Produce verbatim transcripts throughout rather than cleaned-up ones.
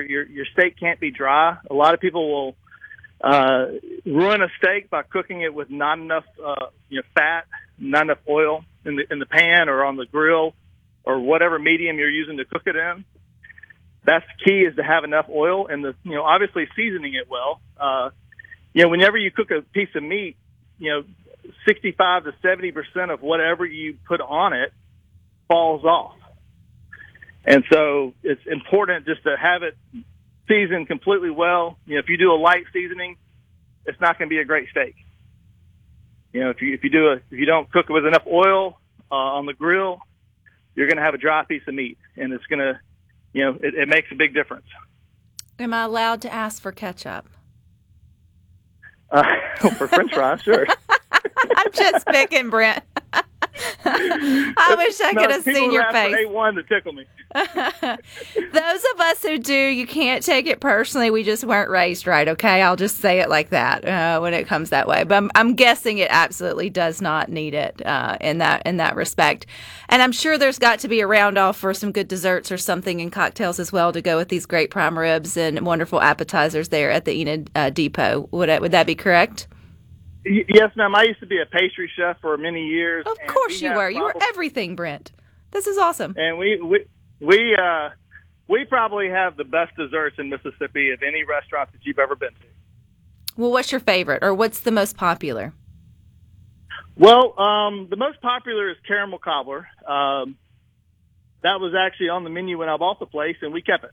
your, your, your steak can't be dry. A lot of people will uh, ruin a steak by cooking it with not enough uh, you know, fat, not enough oil in the in the pan or on the grill or whatever medium you're using to cook it in. That's the key, is to have enough oil and the you know obviously seasoning it well. Uh, you know, whenever you cook a piece of meat, you know, sixty-five to seventy percent of whatever you put on it falls off. And so it's important just to have it seasoned completely well. You know, if you do a light seasoning, it's not going to be a great steak. You know, if you if you do a if you don't cook it with enough oil uh, on the grill, you're going to have a dry piece of meat, and it's going to, you know, it, it makes a big difference. Am I allowed to ask for ketchup? Uh, for French fries, sure. I'm just picking, Brent. I wish I no, could have seen your face. A one to tickle me. Those of us who do, you can't take it personally. We just weren't raised right, okay? I'll just say it like that uh, when it comes that way. But I'm, I'm guessing it absolutely does not need it uh, in that in that respect. And I'm sure there's got to be a round off for some good desserts or something in cocktails as well to go with these great prime ribs and wonderful appetizers there at the Enid uh, Depot. Would that, would that be correct? Yes, ma'am. I used to be a pastry chef for many years. Of course you were. You were everything, Brent. This is awesome. And we we we uh, we probably have the best desserts in Mississippi of any restaurant that you've ever been to. Well, what's your favorite, or what's the most popular? Well, um, the most popular is caramel cobbler. Um, that was actually on the menu when I bought the place, and we kept it.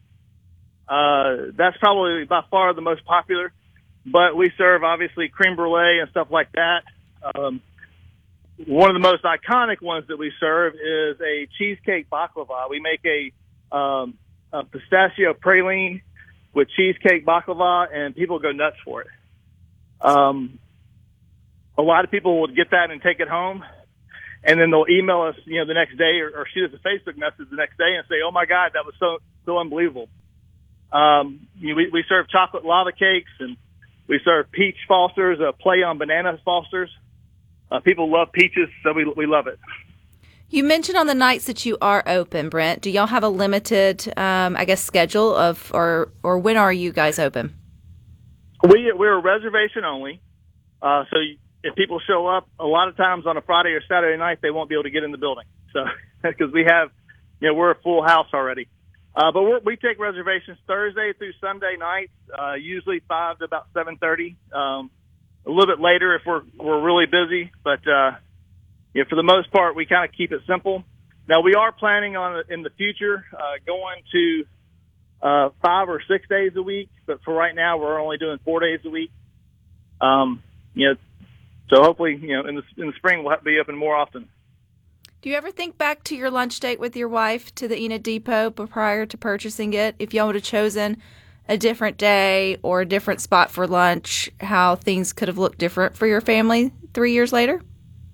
Uh, that's probably by far the most popular. But we serve, obviously, creme brulee and stuff like that. Um, one of the most iconic ones that we serve is a cheesecake baklava. We make a, um, a pistachio praline with cheesecake baklava, and people go nuts for it. Um, a lot of people would get that and take it home, and then they'll email us, you know, the next day, or, or shoot us a Facebook message the next day and say, "Oh my God, that was so so unbelievable." Um, you know, we, we serve chocolate lava cakes, and we serve peach Fosters, a play on banana Fosters. Uh, people love peaches, so we we love it. You mentioned on the nights that you are open, Brent. Do y'all have a limited, um, I guess, schedule of, or or when are you guys open? We we're a reservation only. Uh, so if people show up, a lot of times on a Friday or Saturday night, they won't be able to get in the building. So because we have, you know, we're a full house already. Uh, but we're, we take reservations Thursday through Sunday nights, uh, usually five to about seven thirty. Um, a little bit later if we're we're really busy, but uh, yeah, for the most part, we kind of keep it simple. Now we are planning on in the future uh, going to uh, five or six days a week, but for right now, we're only doing four days a week. Um, you know, so hopefully, you know, in the in the spring we'll have to be open more often. Do you ever think back to your lunch date with your wife to the Enid Depot prior to purchasing it? If y'all would have chosen a different day or a different spot for lunch, how things could have looked different for your family three years later?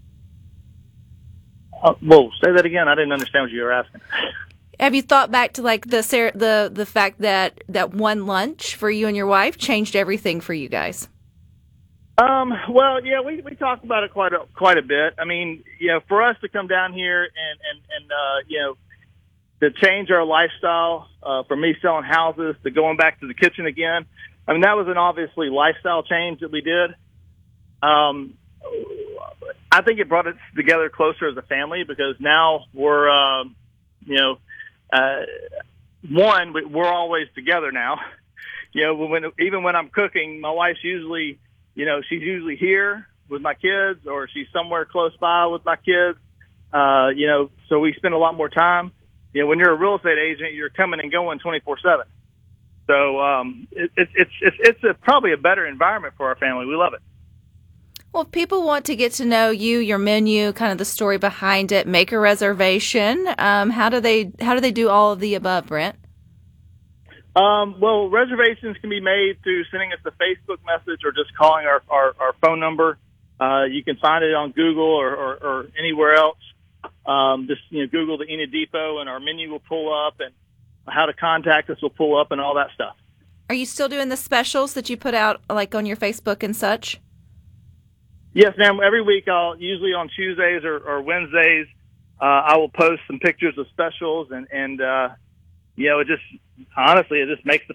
Uh, whoa, say that again. I didn't understand what you were asking. Have you thought back to like the the the fact that that one lunch for you and your wife changed everything for you guys? Um, well, yeah, we, we talked about it quite a, quite a bit. I mean, you know, for us to come down here and, and, and, uh, you know, to change our lifestyle, uh, from me selling houses to going back to the kitchen again. I mean, that was an obviously lifestyle change that we did. Um, I think it brought us together closer as a family because now we're, um, you know, uh, one, we're always together now. You know, when, even when I'm cooking, my wife's usually, you know, she's usually here with my kids or she's somewhere close by with my kids. Uh, you know, so we spend a lot more time. You know, when you're a real estate agent, you're coming and going twenty-four seven. So um, it, it, it's it's it's a, probably a better environment for our family. We love it. Well, if people want to get to know you, your menu, kind of the story behind it, make a reservation. Um, how do they how do they do all of the above, Brent? Um, well, reservations can be made through sending us a Facebook message or just calling our, our, our phone number. Uh, you can find it on Google or, or, or anywhere else. Um, just, you know, Google the Enid Depot and our menu will pull up and how to contact us will pull up and all that stuff. Are you still doing the specials that you put out like on your Facebook and such? Yes, ma'am. Every week, I'll usually on Tuesdays or, or Wednesdays, uh, I will post some pictures of specials and, and, uh, you know, it just, honestly, it just makes the